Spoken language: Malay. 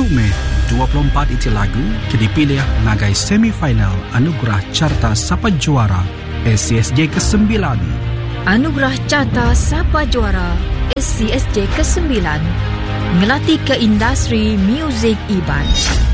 Mei 24 iti lagu dipilih ngagai semifinal Anugerah Carta Sapa Juara SCSJ ke-9. Anugerah Carta Sapa Juara SCSJ ke-9 ngelatih ke industri muzik Iban.